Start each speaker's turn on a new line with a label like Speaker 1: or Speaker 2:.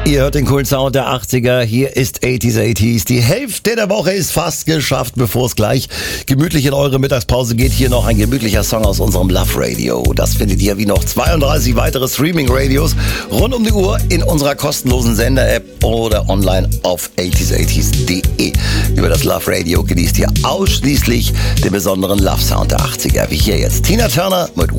Speaker 1: Ihr hört den coolen Sound der 80er. Hier ist 80s. Die Hälfte der Woche ist fast geschafft, bevor es gleich gemütlich in eure Mittagspause geht. Hier noch ein gemütlicher Song aus unserem Love Radio. Das findet ihr wie noch 32 weitere Streaming-Radios rund um die Uhr in unserer kostenlosen Sender-App oder online auf 80s.de. Über das Love Radio genießt ihr ausschließlich den besonderen Love-Sound der 80er. Wie hier jetzt Tina Turner mit